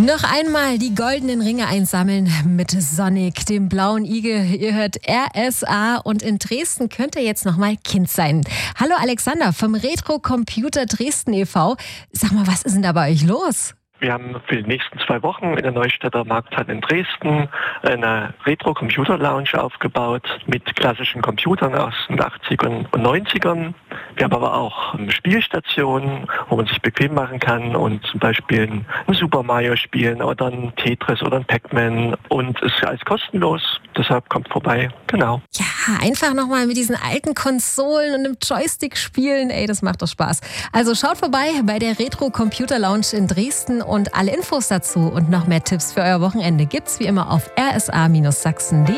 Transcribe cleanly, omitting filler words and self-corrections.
Noch einmal die goldenen Ringe einsammeln mit Sonic, dem blauen Igel. Ihr hört RSA und in Dresden könnt ihr jetzt noch mal Kind sein. Hallo Alexander vom Retro Computer Dresden e.V. Sag mal, was ist denn da bei euch los? Wir haben für die nächsten 2 Wochen in der Neustädter Markthalle in Dresden eine Retro-Computer-Lounge aufgebaut mit klassischen Computern aus den 80ern und 90ern. Wir haben aber auch eine Spielstation, wo man sich bequem machen kann und zum Beispiel ein Super Mario spielen oder ein Tetris oder ein Pac-Man. Und es ist alles kostenlos, deshalb kommt vorbei. Genau. Ja, einfach nochmal mit diesen alten Konsolen und einem Joystick spielen. Ey, das macht doch Spaß. Also schaut vorbei bei der Retro Computer Lounge in Dresden und alle Infos dazu und noch mehr Tipps für euer Wochenende gibt's wie immer auf rsa-sachsen.de.